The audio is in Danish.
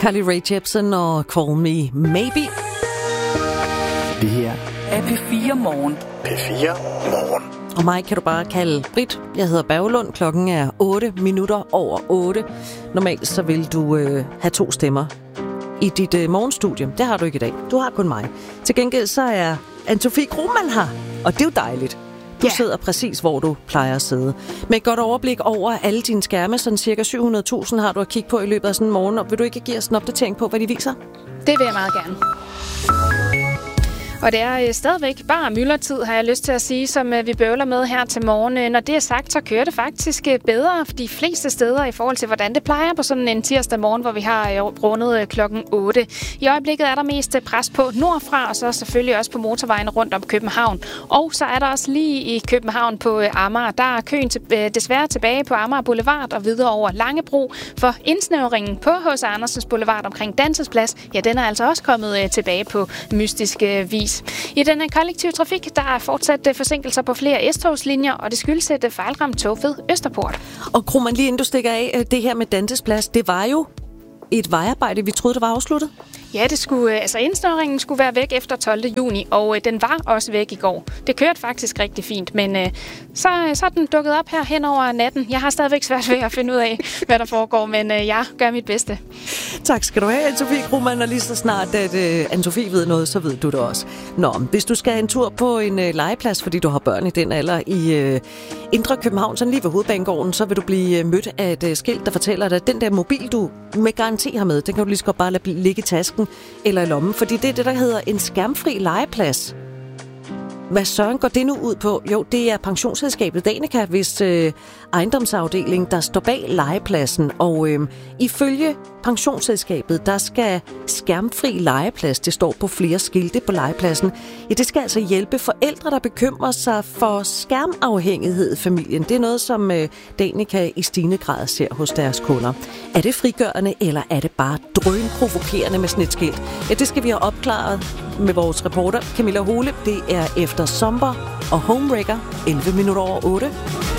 Carly Rae Jepsen og Call Me Maybe. Det her er P4 Morgen. P4 Morgen. Og mig kan du bare kalde Britt. Jeg hedder Berglund. Klokken er 8:08. Normalt så vil du have 2 stemmer i dit morgenstudie. Det har du ikke i dag. Du har kun mig. Til gengæld så er Anne-Sophie Krohmann her. Og det er jo dejligt. Du sidder præcis, hvor du plejer at sidde. Med et godt overblik over alle dine skærme, sådan cirka 700.000 har du at kigge på i løbet af sådan en morgen. Og vil du ikke give os en opdatering på, hvad de viser? Det vil jeg meget gerne. Og det er stadigvæk bare myldretid, har jeg lyst til at sige, som vi bøvler med her til morgen. Når det er sagt, så kører det faktisk bedre de fleste steder i forhold til, hvordan det plejer på sådan en tirsdag morgen, hvor vi har rundet klokken 8. I øjeblikket er der mest pres på nordfra, og så selvfølgelig også på motorvejen rundt om København. Og så er der også lige i København på Amager, der er køen desværre tilbage på Amager Boulevard og videre over Langebro, for indsnævringen på H.C. Andersens Boulevard omkring Dansesplads, ja, den er altså også kommet tilbage på mystisk vis. I den kollektive trafik, der er fortsat forsinkelser på flere S-togslinjer, og det skyldes et fejlramt tog ved Østerport. Og Krohmann, lige inden du stikker af, det her med Dansesplads, det var jo et vejarbejde, vi troede, det var afsluttet? Ja, indsnøringen skulle være væk efter 12. juni, og den var også væk i går. Det kørte faktisk rigtig fint, men så er den dukket op her hen over natten. Jeg har stadigvæk svært ved at finde ud af, hvad der foregår, men jeg gør mit bedste. Tak skal du have, Anne-Sophie Krohmann, og lige så snart, at Anne-Sophie ved noget, så ved du det også. Nå, hvis du skal en tur på en legeplads, fordi du har børn i den alder i Indre København, sådan lige ved Hovedbanegården, så vil du blive mødt af et skilt, der fortæller dig, at den der mobil, du med garanti har med, den kan du lige så godt bare lade ligge i tasken eller i lommen, fordi det er det, der hedder en skærmfri legeplads. Hvad søren går det nu ud på? Jo, det er pensionsselskabet Danica, hvis ejendomsafdeling, der står bag legepladsen. Og ifølge pensionsselskabet, der skal skærmfri legeplads, det står på flere skilte på legepladsen, ja, det skal altså hjælpe forældre, der bekymrer sig for skærmafhængighed i familien. Det er noget, som Danica i stigende grad ser hos deres kunder. Er det frigørende, eller er det bare drønprovokerende med sådan et skilt? Ja, det skal vi have opklaret med vores reporter Camilla Hole. Det er efter Somber og Homewrecker 11:08.